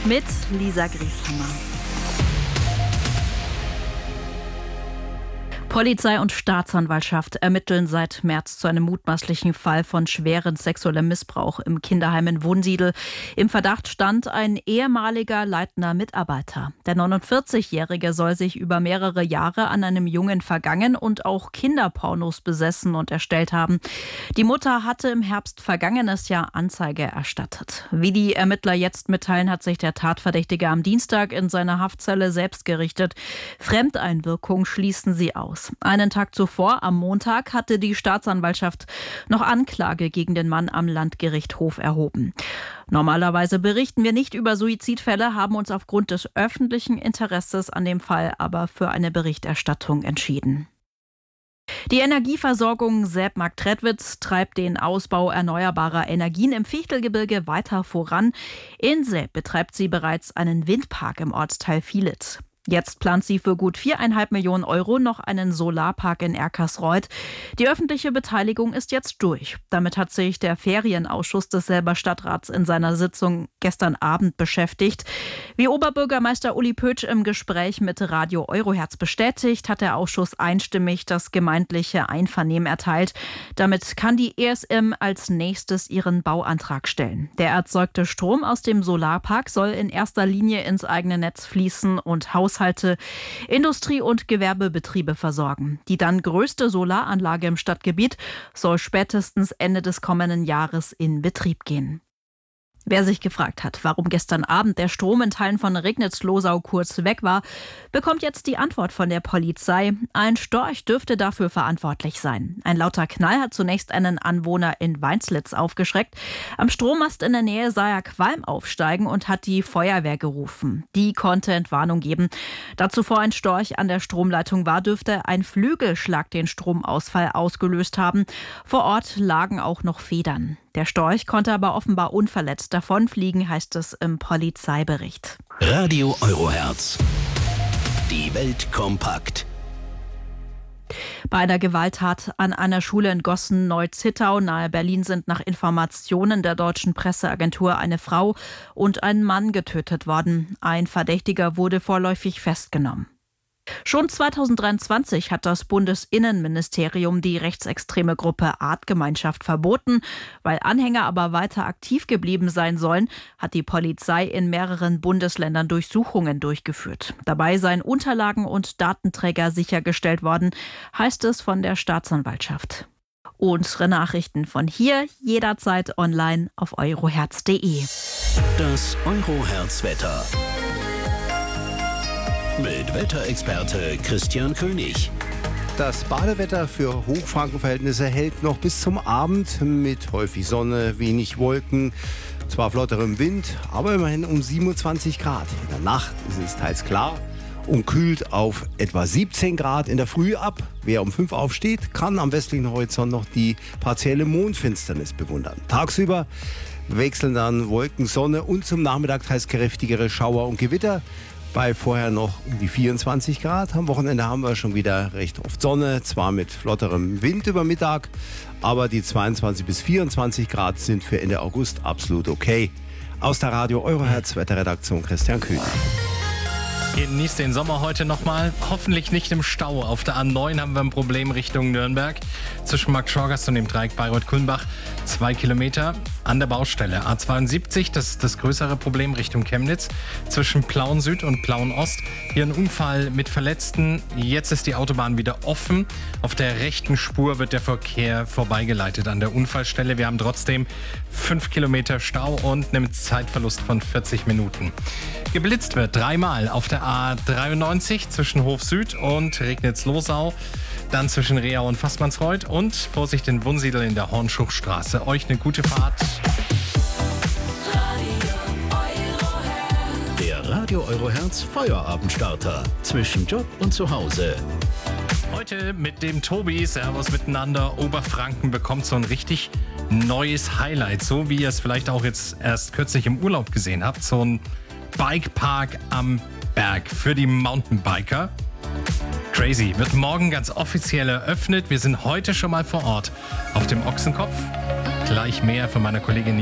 mit Lisa Grieshammer. Polizei und Staatsanwaltschaft ermitteln seit März zu einem mutmaßlichen Fall von schwerem sexuellem Missbrauch im Kinderheim in Wunsiedel. Im Verdacht stand ein ehemaliger leitender Mitarbeiter. Der 49-Jährige soll sich über mehrere Jahre an einem Jungen vergangen und auch Kinderpornos besessen und erstellt haben. Die Mutter hatte im Herbst vergangenes Jahr Anzeige erstattet. Wie die Ermittler jetzt mitteilen, hat sich der Tatverdächtige am Dienstag in seiner Haftzelle selbst gerichtet. Fremdeinwirkung schließen sie aus. Einen Tag zuvor, am Montag, hatte die Staatsanwaltschaft noch Anklage gegen den Mann am Landgericht Hof erhoben. Normalerweise berichten wir nicht über Suizidfälle, haben uns aufgrund des öffentlichen Interesses an dem Fall aber für eine Berichterstattung entschieden. Die Energieversorgung Selb-Marktredwitz treibt den Ausbau erneuerbarer Energien im Fichtelgebirge weiter voran. In Selb betreibt sie bereits einen Windpark im Ortsteil Vielitz. Jetzt plant sie für gut 4,5 Millionen Euro noch einen Solarpark in Erkersreuth. Die öffentliche Beteiligung ist jetzt durch. Damit hat sich der Ferienausschuss des Selber Stadtrats in seiner Sitzung gestern Abend beschäftigt. Wie Oberbürgermeister Uli Pötsch im Gespräch mit Radio Euroherz bestätigt, hat der Ausschuss einstimmig das gemeindliche Einvernehmen erteilt. Damit kann die ESM als nächstes ihren Bauantrag stellen. Der erzeugte Strom aus dem Solarpark soll in erster Linie ins eigene Netz fließen und Haushalte, Industrie- und Gewerbebetriebe versorgen. Die dann größte Solaranlage im Stadtgebiet soll spätestens Ende des kommenden Jahres in Betrieb gehen. Wer sich gefragt hat, warum gestern Abend der Strom in Teilen von Regnitz-Losau kurz weg war, bekommt jetzt die Antwort von der Polizei. Ein Storch dürfte dafür verantwortlich sein. Ein lauter Knall hat zunächst einen Anwohner in Weinslitz aufgeschreckt. Am Strommast in der Nähe sah er Qualm aufsteigen und hat die Feuerwehr gerufen. Die konnte Entwarnung geben. Da zuvor ein Storch an der Stromleitung war, dürfte ein Flügelschlag den Stromausfall ausgelöst haben. Vor Ort lagen auch noch Federn. Der Storch konnte aber offenbar unverletzt davonfliegen, heißt es im Polizeibericht. Radio Euroherz. Die Welt kompakt. Bei einer Gewalttat an einer Schule in Gossen-Neu-Zittau nahe Berlin sind nach Informationen der deutschen Presseagentur eine Frau und ein Mann getötet worden. Ein Verdächtiger wurde vorläufig festgenommen. Schon 2023 hat das Bundesinnenministerium die rechtsextreme Gruppe Artgemeinschaft verboten. Weil Anhänger aber weiter aktiv geblieben sein sollen, hat die Polizei in mehreren Bundesländern Durchsuchungen durchgeführt. Dabei seien Unterlagen und Datenträger sichergestellt worden, heißt es von der Staatsanwaltschaft. Unsere Nachrichten von hier jederzeit online auf euroherz.de. Das Euroherz-Wetter. Mit Wetterexperte Christian König. Das Badewetter für Hochfrankenverhältnisse hält noch bis zum Abend mit häufig Sonne, wenig Wolken, zwar flotterem Wind, aber immerhin um 27 Grad. In der Nacht ist es teils klar und kühlt auf etwa 17 Grad in der Früh ab. Wer um 5 aufsteht, kann am westlichen Horizont noch die partielle Mondfinsternis bewundern. Tagsüber wechseln dann Wolken, Sonne und zum Nachmittag teils kräftigere Schauer und Gewitter. Bei vorher noch um die 24 Grad. Am Wochenende haben wir schon wieder recht oft Sonne, zwar mit flotterem Wind über Mittag, aber die 22 bis 24 Grad sind für Ende August absolut okay. Aus der Radio Euroherz Wetterredaktion Christian König. Genießt den Sommer heute nochmal. Hoffentlich nicht im Stau. Auf der A9 haben wir ein Problem Richtung Nürnberg. Zwischen Markt Schorgast und dem Dreieck Bayreuth-Kulmbach 2 Kilometer an der Baustelle. A72, das ist das größere Problem Richtung Chemnitz. Zwischen Plauen Süd und Plauen Ost. Hier ein Unfall mit Verletzten. Jetzt ist die Autobahn wieder offen. Auf der rechten Spur wird der Verkehr vorbeigeleitet an der Unfallstelle. Wir haben trotzdem 5 Kilometer Stau und einen Zeitverlust von 40 Minuten. Geblitzt wird dreimal auf der A93 zwischen Hof Süd und Regnitz-Losau, dann zwischen Reau und Fassmannsreuth und Vorsicht in Wunsiedel in der Hornschuchstraße. Euch eine gute Fahrt. Der Radio Euroherz Feuerabendstarter zwischen Job und Zuhause. Heute mit dem Tobi. Servus miteinander. Oberfranken bekommt so ein richtig neues Highlight. So wie ihr es vielleicht auch jetzt erst kürzlich im Urlaub gesehen habt. So ein Bikepark am Berg für die Mountainbiker. Crazy. Wird morgen ganz offiziell eröffnet. Wir sind heute schon mal vor Ort auf dem Ochsenkopf. Gleich mehr von meiner Kollegin